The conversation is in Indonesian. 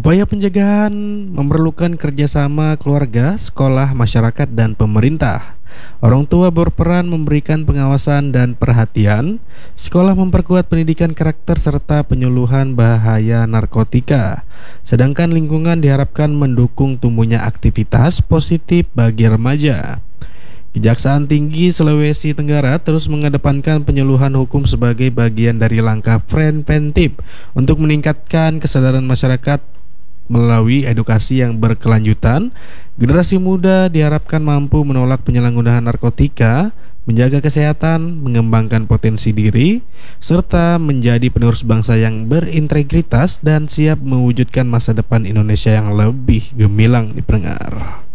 Upaya pencegahan memerlukan kerjasama keluarga, sekolah, masyarakat, dan pemerintah. Orang tua berperan memberikan pengawasan dan perhatian, sekolah memperkuat pendidikan karakter serta penyuluhan bahaya narkotika, sedangkan lingkungan diharapkan mendukung tumbuhnya aktivitas positif bagi remaja. Kejaksaan Tinggi Sulawesi Tenggara terus mengedepankan penyuluhan hukum sebagai bagian dari langkah preventif untuk meningkatkan kesadaran masyarakat melalui edukasi yang berkelanjutan. Generasi muda diharapkan mampu menolak penyalahgunaan narkotika, menjaga kesehatan, mengembangkan potensi diri, serta menjadi penerus bangsa yang berintegritas dan siap mewujudkan masa depan Indonesia yang lebih gemilang di pendengar.